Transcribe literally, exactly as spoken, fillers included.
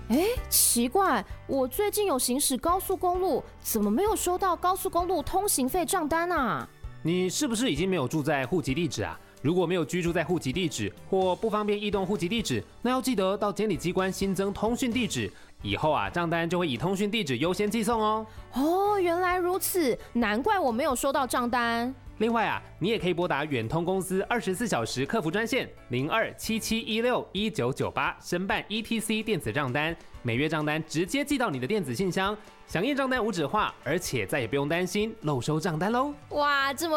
哎，奇怪，我最近有行驶高速公路，怎么没有收到高速公路通行费账单啊？ 你是不是已经没有住在户籍地址啊？如果没有居住在户籍地址或不方便移动户籍地址，那要记得到监理机关新增通讯地址，以后啊账单就会以通讯地址优先寄送哦。 哦，原来如此，难怪我没有收到账单。 另外啊，你也可以拨打远通公司二十四小时客服专线零二七七一六一九九八申办 E T C 电子账单，每月账单直接寄到你的电子信箱，响应账单无纸化，而且再也不用担心漏收账单喽。 哇，这么